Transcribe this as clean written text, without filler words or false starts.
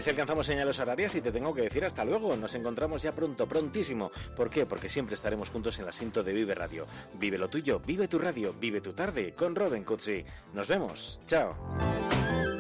Que si alcanzamos señales horarias y te tengo que decir hasta luego. Nos encontramos ya pronto, prontísimo. ¿Por qué? Porque siempre estaremos juntos en el asiento de Vive Radio. Vive lo tuyo, vive tu radio, vive tu tarde con Robin Cutsi. Nos vemos. Chao.